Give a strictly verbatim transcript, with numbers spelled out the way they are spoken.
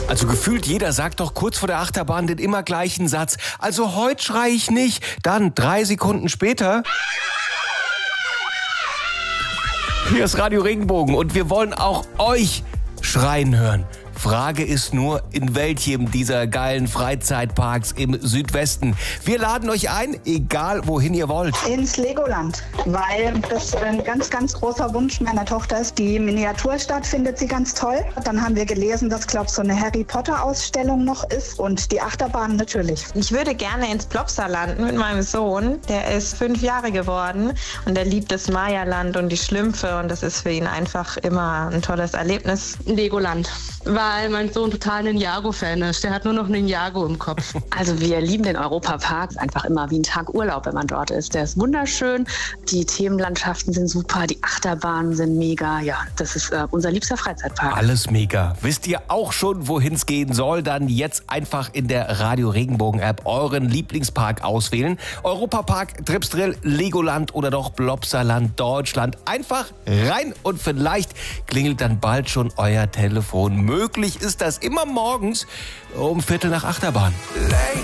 Also gefühlt jeder sagt doch kurz vor der Achterbahn den immer gleichen Satz. Also heute schrei ich nicht. Dann drei Sekunden später. Hier ist Radio Regenbogen und wir wollen auch euch schreien hören. Frage ist nur, in welchem dieser geilen Freizeitparks im Südwesten. Wir laden euch ein, egal wohin ihr wollt. Ins Legoland, weil das ein ganz, ganz großer Wunsch meiner Tochter ist. Die Miniaturstadt findet sie ganz toll. Dann haben wir gelesen, dass, glaube ich, so eine Harry Potter Ausstellung noch ist und die Achterbahn natürlich. Ich würde gerne ins Plopsaland mit meinem Sohn. Der ist fünf Jahre geworden und der liebt das Maya-Land und die Schlümpfe und das ist für ihn einfach immer ein tolles Erlebnis. Legoland, weil mein Sohn total Ninjago-Fan ist. Der hat nur noch Ninjago im Kopf. Also wir lieben den Europapark. Es ist einfach immer wie ein Tag Urlaub, wenn man dort ist. Der ist wunderschön. Die Themenlandschaften sind super. Die Achterbahnen sind mega. Ja, das ist äh, unser liebster Freizeitpark. Alles mega. Wisst ihr auch schon, wohin es gehen soll? Dann jetzt einfach in der Radio Regenbogen App euren Lieblingspark auswählen. Europapark, Tripsdrill, Legoland oder doch Plopsaland Deutschland. Einfach rein und vielleicht klingelt dann bald schon euer Telefon. Möglich ist das immer morgens um Viertel nach Achterbahn. Late